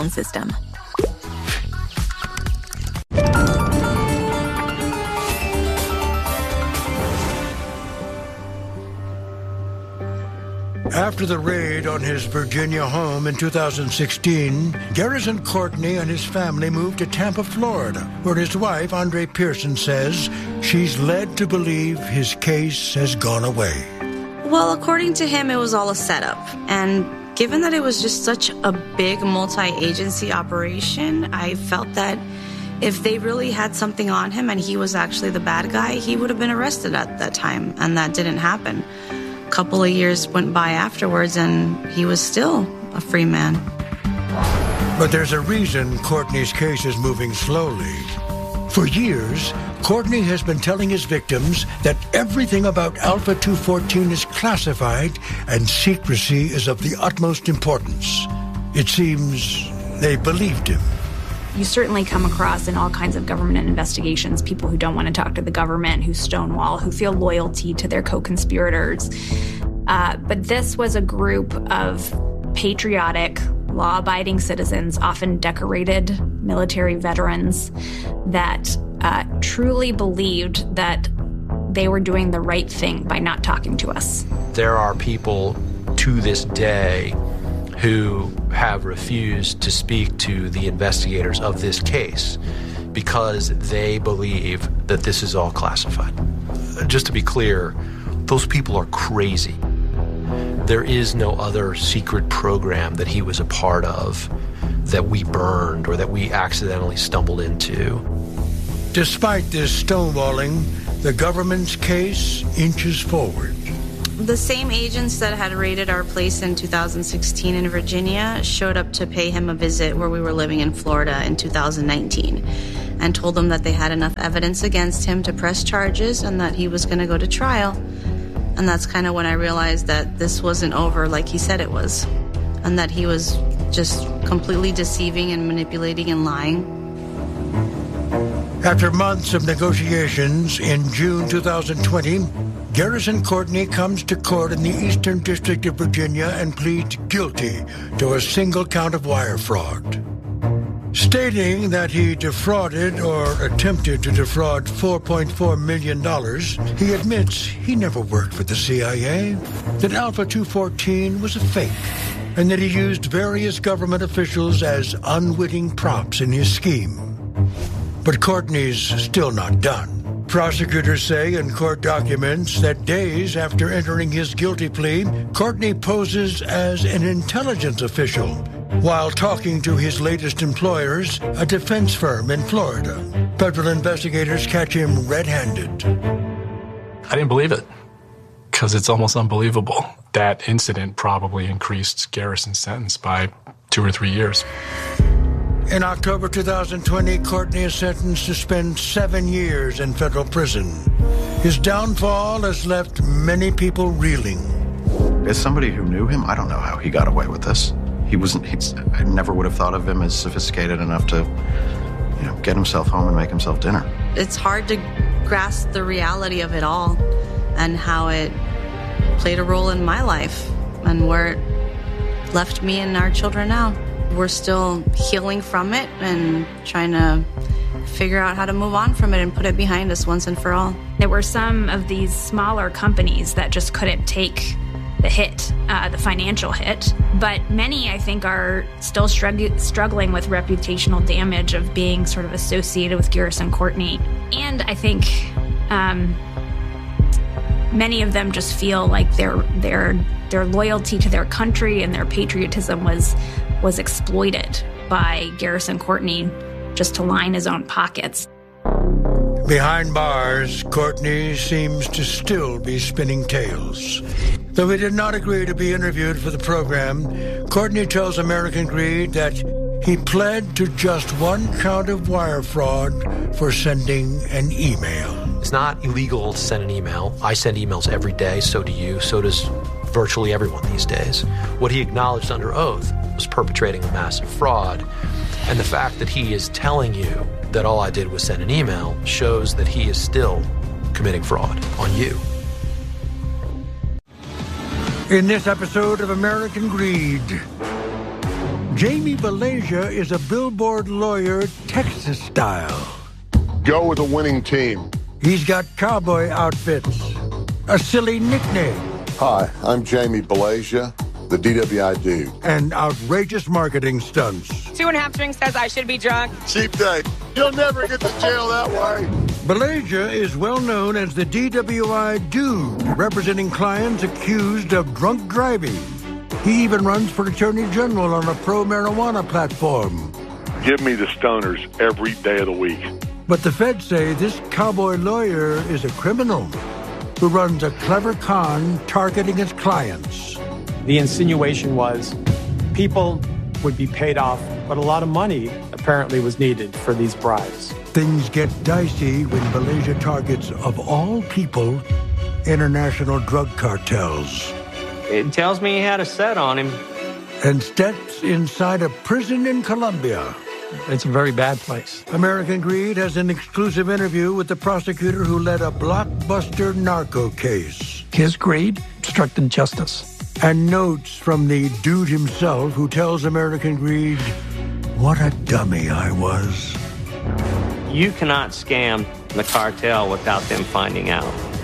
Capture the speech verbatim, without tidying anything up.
phone system. After the raid on his Virginia home in two thousand sixteen, Garrison Courtney and his family moved to Tampa, Florida, where his wife, Andre Pearson, says she's led to believe his case has gone away. Well, according to him, it was all a setup. And given that it was just such a big multi-agency operation, I felt that if they really had something on him and he was actually the bad guy, he would have been arrested at that time, and that didn't happen. A couple of years went by afterwards, and he was still a free man. But there's a reason Courtney's case is moving slowly. For years, Courtney has been telling his victims that everything about Alpha two fourteen is classified and secrecy is of the utmost importance. It seems they believed him. You certainly come across in all kinds of government investigations people who don't want to talk to the government, who stonewall, who feel loyalty to their co-conspirators. Uh, but this was a group of patriotic, law-abiding citizens, often decorated military veterans, that uh, truly believed that they were doing the right thing by not talking to us. There are people to this day who have refused to speak to the investigators of this case because they believe that this is all classified. Just to be clear, those people are crazy. There is no other secret program that he was a part of that we burned or that we accidentally stumbled into. Despite this stonewalling, the government's case inches forward. The same agents that had raided our place in two thousand sixteen in Virginia showed up to pay him a visit where we were living in Florida in two thousand nineteen and told him that they had enough evidence against him to press charges and that he was going to go to trial. And that's kind of when I realized that this wasn't over like he said it was, and that he was just completely deceiving and manipulating and lying. After months of negotiations, in June two thousand twenty, Garrison Courtney comes to court in the Eastern District of Virginia and pleads guilty to a single count of wire fraud. Stating that he defrauded or attempted to defraud four point four million dollars, he admits he never worked for the C I A, that Alpha two fourteen was a fake, and that he used various government officials as unwitting props in his scheme. But Courtney's still not done. Prosecutors say in court documents that days after entering his guilty plea, Courtney poses as an intelligence official while talking to his latest employers, a defense firm in Florida. Federal investigators catch him red-handed. I didn't believe it, because it's almost unbelievable. That incident probably increased Garrison's sentence by two or three years. In October two thousand twenty, Courtney is sentenced to spend seven years in federal prison. His downfall has left many people reeling. As somebody who knew him, I don't know how he got away with this. He wasn't, he's, I never would have thought of him as sophisticated enough to, you know, get himself home and make himself dinner. It's hard to grasp the reality of it all and how it played a role in my life and where it left me and our children now. We're still healing from it and trying to figure out how to move on from it and put it behind us once and for all. There were some of these smaller companies that just couldn't take the hit, uh, the financial hit. But many, I think, are still strugg- struggling with reputational damage of being sort of associated with Garrison Courtney. And I think um, many of them just feel like their their their loyalty to their country and their patriotism was was exploited by Garrison Courtney just to line his own pockets. Behind bars, Courtney seems to still be spinning tales. Though he did not agree to be interviewed for the program, Courtney tells American Greed that he pled to just one count of wire fraud for sending an email. It's not illegal to send an email. I send emails every day, so do you, so does virtually everyone these days. What he acknowledged under oath was perpetrating a massive fraud, and the fact that he is telling you that all I did was send an email shows that he is still committing fraud on you. In this episode of American Greed, Jamie Belasia is a billboard lawyer, Texas style. Go with a winning team. He's got cowboy outfits, a silly nickname. Hi, I'm Jamie Belasia, the D W I dude. And outrageous marketing stunts. Two and a half drinks says I should be drunk. Cheap date. You'll never get to jail that way. Belasia is well known as the D W I dude, representing clients accused of drunk driving. He even runs for Attorney General on a pro-marijuana platform. Give me the stoners every day of the week. But the feds say this cowboy lawyer is a criminal who runs a clever con targeting his clients. The insinuation was people would be paid off, but a lot of money apparently was needed for these bribes. Things get dicey when Belasia targets, of all people, international drug cartels. It tells me he had a set on him. And steps inside a prison in Colombia. It's a very bad place. American Greed has an exclusive interview with the prosecutor who led a blockbuster narco case. His greed obstructed justice. And notes from the dude himself who tells American Greed, what a dummy I was. You cannot scam the cartel without them finding out.